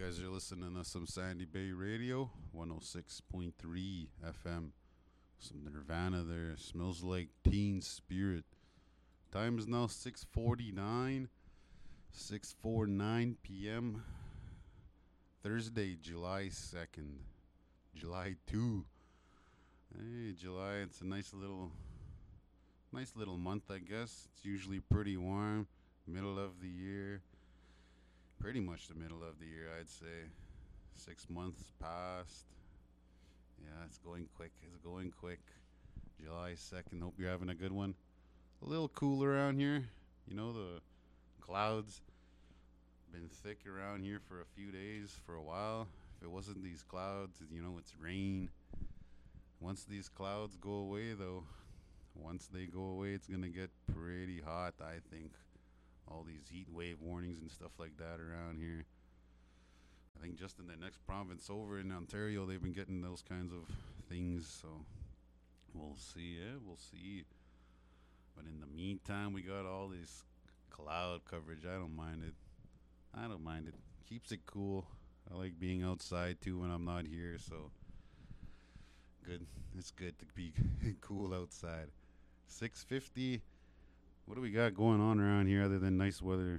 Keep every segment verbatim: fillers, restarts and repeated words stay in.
guys are listening to some Sandy Bay Radio, one oh six point three F M. Some Nirvana there. Smells like Teen Spirit. Time is now six forty-nine. six forty-nine p.m. Thursday, July second. July second. Hey, July, it's a nice little nice little month, I guess. It's usually pretty warm. Middle of the year. Pretty much the middle of the year, I'd say. Six months passed. Yeah, it's going quick. It's going quick. July second. Hope you're having a good one. A little cool around here. You know, the clouds been thick around here for a few days, for a while. If it wasn't these clouds, you know, it's rain. Once these clouds go away, though, once they go away, it's going to get pretty hot, I think. All these heat wave warnings and stuff like that around here. I think just in the next province over in Ontario, they've been getting those kinds of things. So we'll see. Yeah, we'll see. But in the meantime, we got all this cloud coverage. I don't mind it. I don't mind it. Keeps it cool. I like being outside too when I'm not here. So good. It's good to be cool outside. six fifty. What do we got going on around here other than nice weather?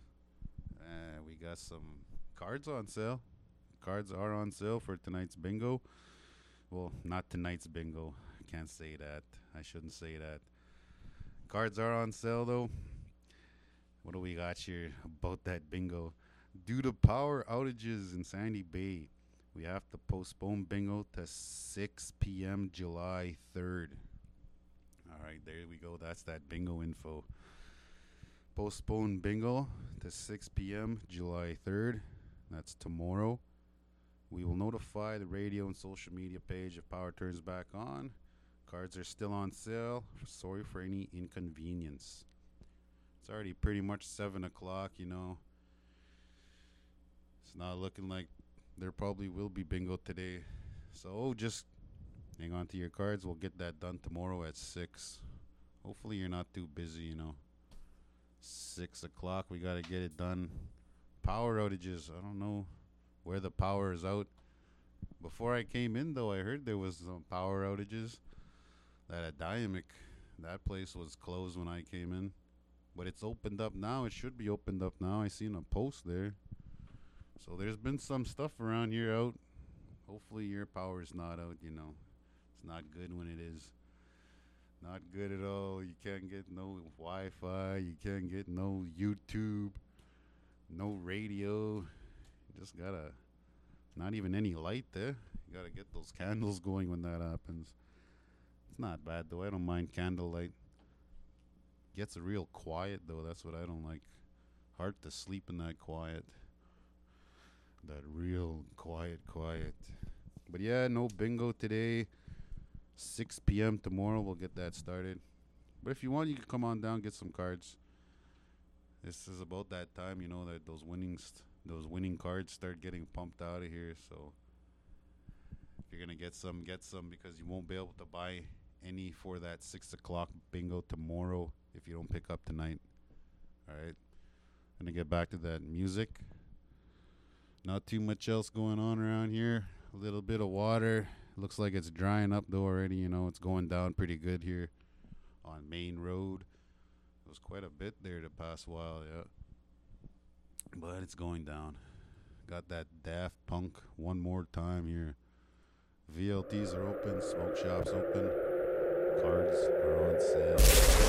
Uh, we got some cards on sale. Cards are on sale for tonight's bingo. Well, not tonight's bingo. I can't say that. I shouldn't say that. Cards are on sale, though. What do we got here about that bingo? Due to power outages in Sandy Bay, we have to postpone bingo to six p.m. July third. All right, there we go. That's that bingo info. Postpone bingo to six p.m. July third. That's tomorrow. We will notify the radio and social media page if power turns back on. Cards are still on sale. Sorry for any inconvenience. It's already pretty much seven o'clock, you know. It's not looking like there probably will be bingo today. So just hang on to your cards. We'll get that done tomorrow at six. Hopefully you're not too busy, you know. six o'clock, we got to get it done. Power outages. I don't know where the power is out. Before I came in, though, I heard there was some power outages. That at Diamic, that place was closed when I came in. But it's opened up now. It should be opened up now. I seen a post there. So there's been some stuff around here out. Hopefully your power's not out, you know. It's not good when it is. Not good at all. You can't get no Wi-Fi. You can't get no YouTube. No radio. You just gotta, not even any light there. You gotta get those candles going when that happens. It's not bad though. I don't mind candlelight. Gets real quiet though. That's what I don't like. Hard to sleep in that quiet. That real quiet, quiet. But yeah, no bingo today. six p.m. tomorrow. We'll get that started. But if you want, you can come on down, get some cards. This is about that time, you know, that those winnings, those winning cards start getting pumped out of here. So if you're gonna get some, get some, because you won't be able to buy any for that six o'clock bingo tomorrow if you don't pick up tonight. All right. Gonna get back to that music. Not too much else going on around here. A little bit of water. Looks like it's drying up though already. You know, it's going down pretty good here on Main Road. It was quite a bit there the past while, yeah. But it's going down. Got that Daft Punk one more time here. V L Ts are open. Smoke shops open. Cards are on sale.